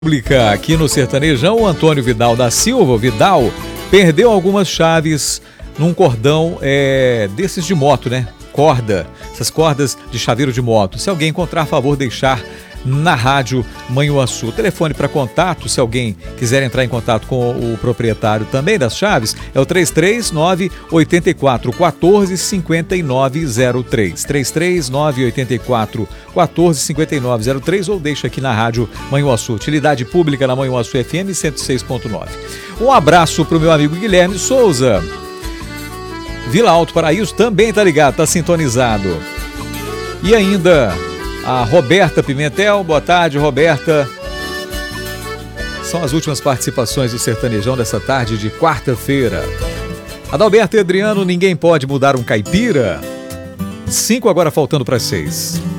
Pública aqui no Sertanejão, o Antônio Vidal da Silva, Vidal, perdeu algumas chaves num cordão desses de moto, né? Essas cordas de chaveiro de moto. Se alguém encontrar, favor deixar na rádio Manhuaçu. Telefone para contato, se alguém quiser entrar em contato com o proprietário também das chaves, é o 339-84-14-5903. 339-84-14-5903 ou deixa aqui na rádio Manhuaçu. Utilidade pública na Manhuaçu FM 106.9. Um abraço para o meu amigo Guilherme Souza. Vila Alto Paraíso também tá ligado, tá sintonizado. E ainda a Roberta Pimentel. Boa tarde, Roberta. São as últimas participações do Sertanejão dessa tarde de quarta-feira. Adalberto e Adriano, ninguém pode mudar um caipira. 5 agora faltando para 6.